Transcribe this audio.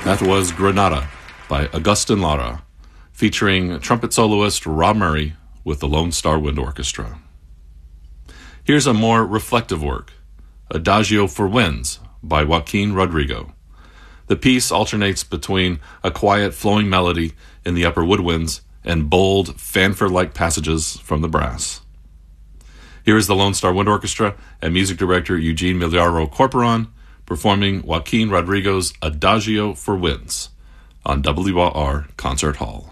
That was Granada by Agustin Lara, featuring trumpet soloist Rob Murray with the Lone Star Wind Orchestra. Here's a more reflective work, Adagio for Winds by Joaquin Rodrigo. The piece alternates between a quiet flowing melody in the upper woodwinds and bold, fanfare-like passages from the brass. Here is the Lone Star Wind Orchestra and music director Eugene Miliaro Corporon performing Joaquin Rodrigo's Adagio for Winds on WR Concert Hall.